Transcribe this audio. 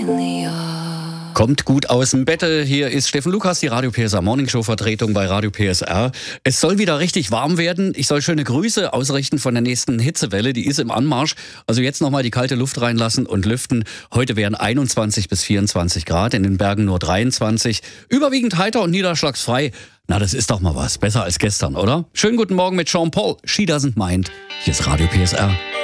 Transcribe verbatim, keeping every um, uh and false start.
Kommt gut aus dem Bette. Hier ist Steffen Lukas, die Radio P S R Morning Show Vertretung bei Radio P S R. Es soll wieder richtig warm werden. Ich soll schöne Grüße ausrichten von der nächsten Hitzewelle. Die ist im Anmarsch. Also jetzt nochmal die kalte Luft reinlassen und lüften. Heute wären einundzwanzig bis vierundzwanzig Grad, in den Bergen nur dreiundzwanzig. Überwiegend heiter und niederschlagsfrei. Na, das ist doch mal was. Besser als gestern, oder? Schönen guten Morgen mit Sean Paul. She Doesn't Mind. Hier ist Radio P S R.